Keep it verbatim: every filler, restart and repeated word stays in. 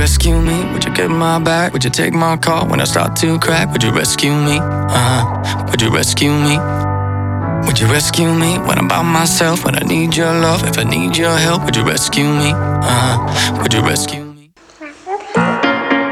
rescue me? Would you get my back? Would you take my call when I start to crack? Would you rescue me? Uh-huh. Would you rescue me? Would you rescue me when I'm by myself? When I need your love, if I need your help, would you rescue me? Uh-huh. Would you rescue me?